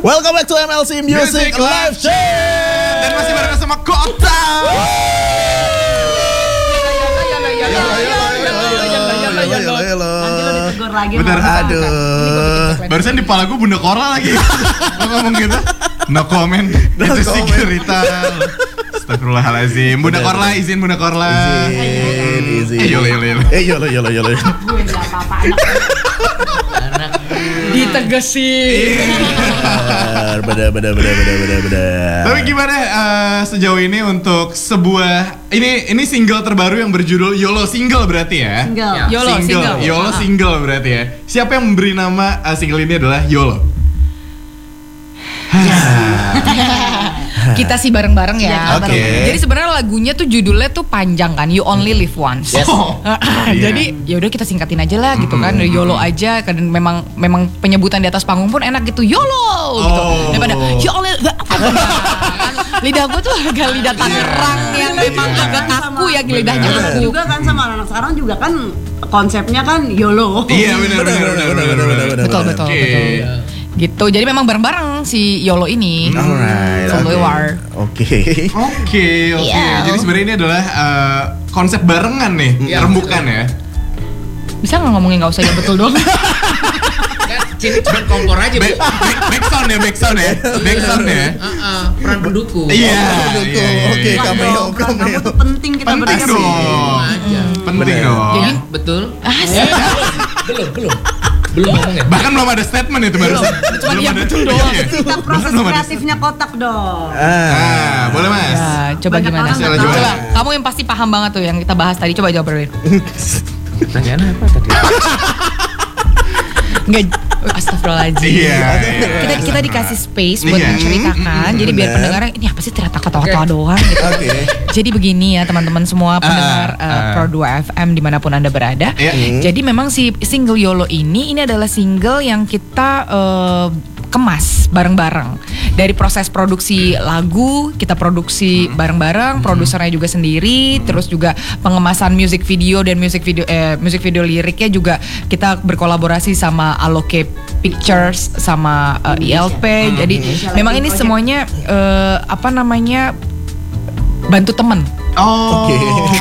Welcome back to MLC Music Live Show. Dan masih bareng sama Kota. Bener, aduh. Barusan di kepala gue Bunda Korla lagi. Lo ngomong gitu. No comment. Itu sih cerita. Astagfirullahaladzim. Bunda Korla, izin Bunda Korla. Izin. Yolo. Gue gak apa-apa anak ditegesin. Bener. Tapi gimana sejauh ini untuk sebuah ini single terbaru yang berjudul YOLO single berarti ya? YOLO single berarti ya. Siapa yang memberi nama single ini adalah YOLO? Kita sih bareng-bareng ya. Oke. Jadi sebenarnya lagunya tuh judulnya tuh panjang kan, You Only Live Once. Yes. Jadi ya udah kita singkatin aja lah gitu kan, YOLO aja. Kan memang penyebutan di atas panggung pun enak gitu, YOLO gitu. Daripada You Only lidah gue tuh agak lidah Tangerang yang memang agak kaku ya lidahnya kaku. Juga kan sama anak sekarang juga kan konsepnya kan YOLO. Iya benar. Betul. Gitu, jadi memang bareng-bareng si YOLO ini. Alright. Oke. Jadi sebenarnya ini adalah konsep barengan nih, rembukan ya. Bisa nggak ngomongin nggak usah yang betul dong? Sini cuma kompor aja. Back sound ya. Peran pendukung. Iya. Oke, cameo. Kamu tuh penting kita Penting berdua. dong. Penting dong. Jadi Betul. Belum ngomong ya. Bahkan belum ada statement itu baru. Cuma dia betul doang. Kita proses kreatifnya Kotak dong. Boleh Mas. ya, coba Banyak gimana? orang nggak tahu. Coba, kamu yang pasti paham banget tuh yang kita bahas tadi. Coba jawab Berlin. Pertanyaan apa tadi? Enggak, astagfirullahaladzim. Iya. Kita dikasih space buat Iya. menceritakan. Jadi biar Bener. pendengarnya ini apa sih ternyata ketawa-tawa doang gitu. Oke. Jadi begini ya teman-teman semua pendengar Pro 2 FM dimanapun Anda berada. Iya. Jadi memang si single YOLO ini adalah single yang kita kemas bareng-bareng. Dari proses produksi lagu kita produksi bareng-bareng, produsernya juga sendiri, terus juga pengemasan music video dan music video liriknya juga kita berkolaborasi sama Aloke Pictures sama ILP. Jadi memang ini semuanya bantu temen. Oh. Oke.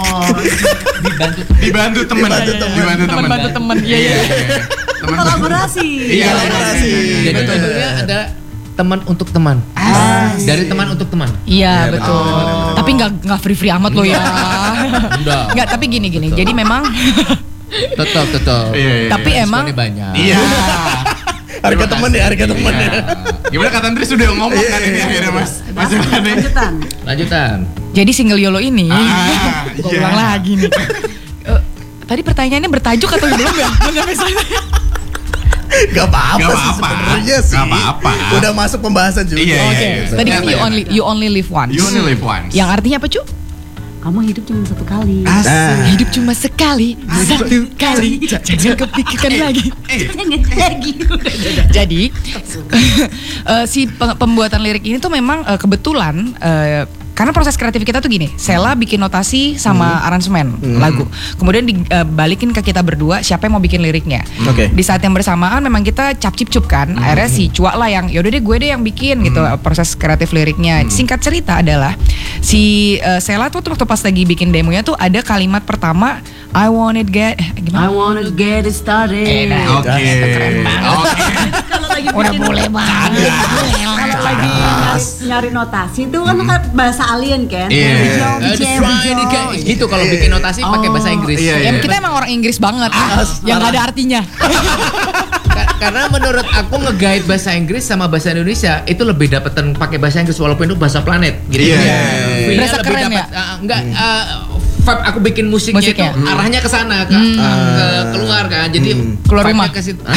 Dibantu teman. Bantu temen. Iya. Kolaborasi. Iya. Jadi judulnya ada teman untuk teman. Dari teman untuk teman. Iya betul. Tapi nggak free amat lo ya. Enggak. Nggak, tapi gini. Jadi memang Tetap. Iya. tapi emang Responnya banyak. Iya. Harga temen ya. Gimana Kak Tantri sudah ngomong kan ini akhirnya Mas. Lanjutan. jadi single YOLO ini gue iya. ulang lagi nih. Tadi pertanyaannya bertajuk atau belum ya? Gak apa-apa Gak sih apa-apa. sebenarnya sih. Gak apa-apa. Udah masuk pembahasan juga. Iya. Oke. Tadi kan you only live once. You only live once. Yang artinya apa cu? Kamu hidup cuma satu kali. Hidup cuma sekali, satu kali, jangan kepikirkan lagi. Jadi si pembuatan lirik ini tuh memang kebetulan karena proses kreatif kita tuh gini, Sela bikin notasi sama aransemen lagu, kemudian dibalikin ke kita berdua siapa yang mau bikin liriknya. Oke. Di saat yang bersamaan memang kita cap-cip-cup kan, akhirnya si Cua lah yang yaudah deh gue deh yang bikin gitu proses kreatif liriknya. Singkat cerita adalah si Sela tuh waktu pas lagi bikin demonya tuh ada kalimat pertama I wanna get it started. Oke. Kalau lagi udah bikin- boleh banget. Kalau lagi nyari notasi itu kan bahasa alien kan. Iya. Gitu kalau bikin notasi pakai bahasa Inggris. Iya. Ya, kita emang orang Inggris banget, yang gak ada artinya. Karena menurut aku nge-guide bahasa Inggris sama bahasa Indonesia itu lebih dapetan pakai bahasa Inggris walaupun itu bahasa planet gitu. Iya. Feel-nya Berasa lebih keren dapet, enggak vibe aku bikin musiknya itu arahnya ke sana ke keluar kan. Jadi Keluar vibe-nya rumah. ke situ.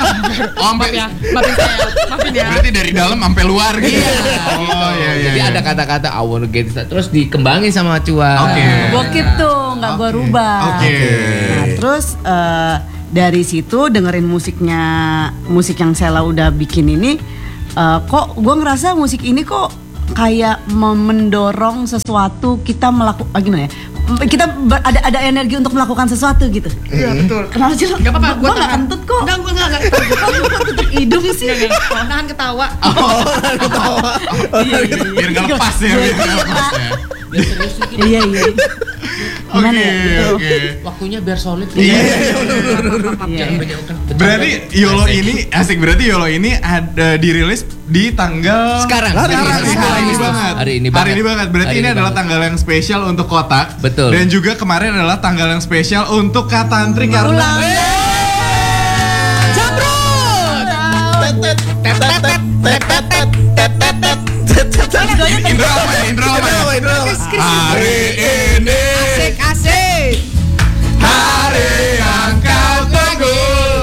Maafin ya. Berarti dari dalam sampai luar gitu. Oh iya. Jadi ada kata-kata I wanna get it started, terus dikembangin sama Cua. Oke. Gue keep tuh, nggak gue rubah. Oke. Nah, terus dari situ dengerin musik yang Sela udah bikin ini, kok gue ngerasa musik ini kok kayak mendorong sesuatu kita melakukan gimana ya? Kita ada energi untuk melakukan sesuatu gitu. Iya betul. Kenapa sih lo? Gak apa-apa, Gue nggak kentut kok. Enggak. Kok tutup hidung sih? sih? Nahan ketawa. Biar nggak lepas ya. Biar nggak lepas ya. Iya. Gimana Oke, ya? oke. Waktunya biar solid. Iya. Jangan banyak kan. Berarti YOLO ini asik. Berarti YOLO ini ada dirilis di tanggal Sekarang. hari ini banget. Hari ini banget. Berarti Hari ini ini adalah banget. tanggal yang spesial untuk Kotak. Betul. Dan juga kemarin adalah tanggal yang spesial untuk Katantri karena intro apa ya? Hari ini Asik. hari yang kau tunggu.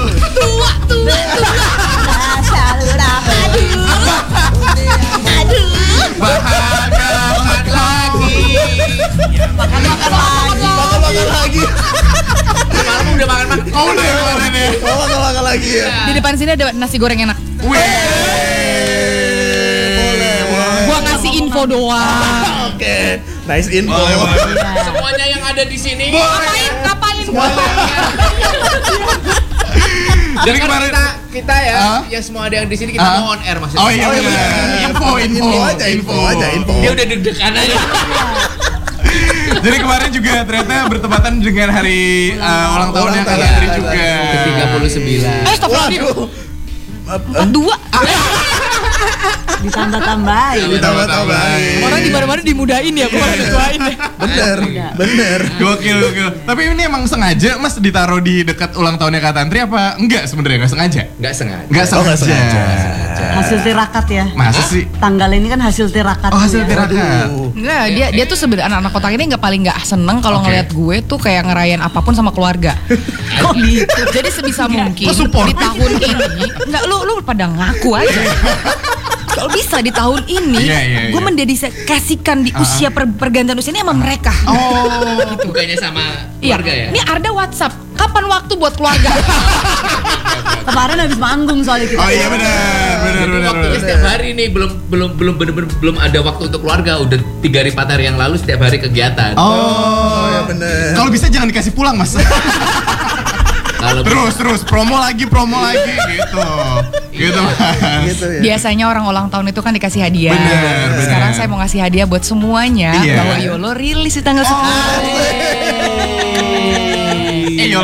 Bahagia lagi. Makan lagi. Malam udah makan. Oh udah kemarin ya. Makan lagi ya. Di depan sini ada nasi goreng enak. Boleh. Gua ngasih info doang. Oke, nice info. Semuanya yang ada di sini. Ngapain? Jadi kemarin kita ya, yang semua ada yang di sini kita mau on air maksudnya. Oh iya benar. Info aja. Info. Dia udah deg-degan aja. Jadi kemarin juga ternyata bertepatan dengan hari ulang tahunnya Katantri juga. Ke-39. Stop. Waduh. 42. Ditambah-tambahin. Orang di mana-mana dimudahin ya, bukan dituain ya. Bener. Gokil. Tapi ini emang sengaja Mas ditaruh di dekat ulang tahunnya Katantri apa enggak sebenarnya enggak sengaja? Enggak sengaja. Enggak sengaja. Hasil tirakat ya. Masa sih? Tanggal ini kan hasil tirakat. Oh, hasil tirakat. Enggak, dia tuh sebenarnya anak-anak kotak ini paling nggak seneng kalau Oke. ngeliat gue tuh kayak ngerayain apapun sama keluarga. Kok gitu? Jadi sebisa mungkin Kok support? di tahun ini, enggak lu pada ngaku aja. Kalau bisa di tahun ini, Iya. gue mendedikasikan di usia pergantian usia ini sama mereka. Oh. Bukannya sama Iya. keluarga ya? Ini Arda WhatsApp. Kapan waktu buat keluarga? Kemarin habis manggung soalnya kita. Oh iya benar. Jadi waktunya setiap hari nih belum ada waktu untuk keluarga. Udah 3 hari 4 hari yang lalu setiap hari kegiatan. Oh ya bener. Kalau bisa jangan dikasih pulang Mas. Kalau Terus promo lagi gitu. Gitu Mas. Gitu ya. Biasanya orang ulang tahun itu kan dikasih hadiah. Bener. Sekarang saya mau ngasih hadiah buat semuanya Iya. bahwa YOLO rilis di tanggal 10. YOLO.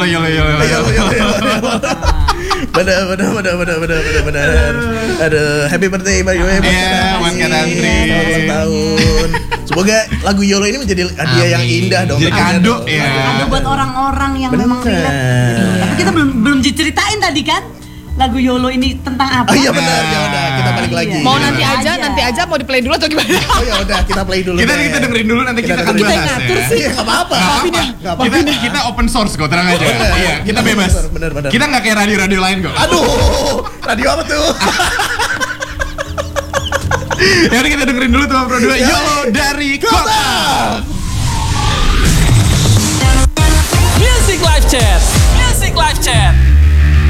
Bener. Aduh, happy birthday Mbak Yoyo. Iya, buat Katantri. Selamat tahun. Semoga lagu YOLO ini menjadi hadiah yang Amin. indah dong. Jadi kado ya. Ada buat orang-orang yang memang Bener. relate. Tapi kita belum diceritain tadi kan lagu YOLO ini tentang apa? Oh iya benar, ya udah kita balik lagi. Mau Iya. nanti aja mau di play dulu atau gimana? Oh ya udah kita play dulu. Kita deh. dengerin dulu nanti kita akan dengerin. bahas ya. Iya enggak apa-apa. Nggak apa-apa. Kita open source kok, tenang aja. Iya, kita bebas. Bener. Kita nggak kayak radio-radio lain kok. Aduh, radio apa tuh? Ya udah kita dengerin dulu tuh Pro 2 YOLO dari Kota. Music Live Chat.